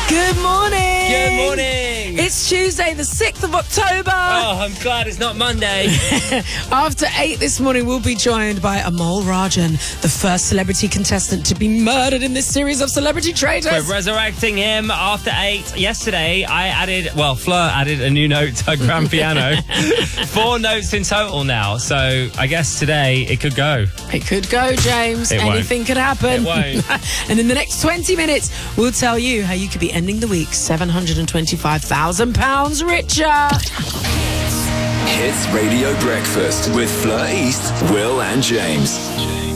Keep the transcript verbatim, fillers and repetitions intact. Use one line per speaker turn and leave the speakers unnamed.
Good morning.
Good morning.
It's Tuesday, the sixth of October.
Oh, I'm glad it's not Monday.
After eight this morning, we'll be joined by Amol Rajan, the first celebrity contestant to be murdered in this series of celebrity traitors.
We're resurrecting him after eight. Yesterday, I added, well, Fleur added a new note to her grand piano. Four notes in total now. So I guess today it could go.
It could go, James.
It won't.
Anything could happen.
It won't.
And in the next twenty minutes, we'll tell you how you could be ending the week seven hundred twenty-five thousand pounds richer.
Hits Radio Breakfast with Fleur East, Will and James.